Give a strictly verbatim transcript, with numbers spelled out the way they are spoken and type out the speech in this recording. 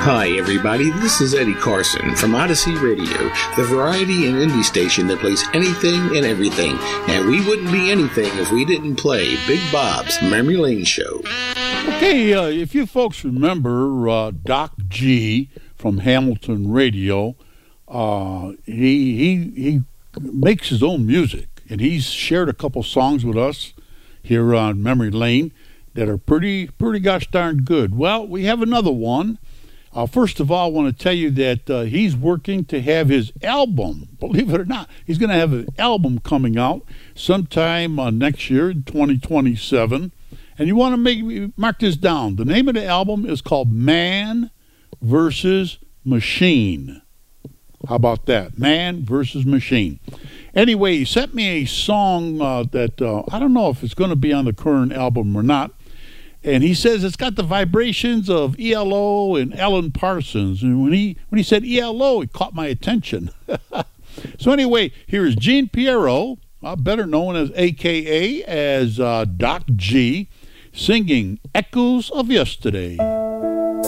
Hi, everybody. This is Eddie Carson from Odyssey Radio, the variety and indie station that plays anything and everything. And we wouldn't be anything if we didn't play Big Bob's Memory Lane Show. Okay, uh, if you folks remember uh, Doc G from Hamilton Radio, uh, he, he, he makes his own music, and he's shared a couple songs with us here on Memory Lane that are pretty, pretty gosh darn good. Well, we have another one. Uh, first of all, I want to tell you that uh, he's working to have his album, believe it or not, he's going to have an album coming out sometime uh, next year in twenty twenty-seven. And you want to make mark this down. The name of the album is called Man versus Machine. How about that? Man versus Machine. Anyway, he sent me a song uh, that uh, I don't know if it's going to be on the current album or not. And he says it's got the vibrations of E L O and Alan Parsons. And when he when he said E L O, it caught my attention. So anyway, here is Gene Piero, uh, better known as A K A as uh, Doc G, singing Echoes of Yesterday.